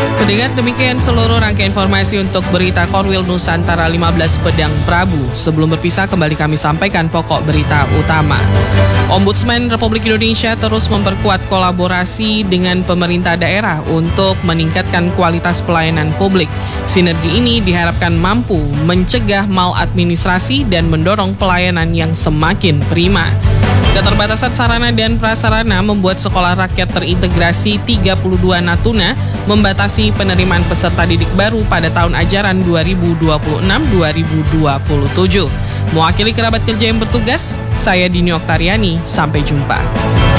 Pendengar, demikian seluruh rangkaian informasi untuk berita Korwil Nusantara 15 Pedang Prabu. Sebelum berpisah, kembali kami sampaikan pokok berita utama. Ombudsman Republik Indonesia terus memperkuat kolaborasi dengan pemerintah daerah untuk meningkatkan kualitas pelayanan publik. Sinergi ini diharapkan mampu mencegah maladministrasi dan mendorong pelayanan yang semakin prima. Keterbatasan sarana dan prasarana membuat sekolah rakyat terintegrasi 32 Natuna membatasi penerimaan peserta didik baru pada tahun ajaran 2026-2027. Mewakili kerabat kerja yang bertugas, saya Dini Oktariani. Sampai jumpa.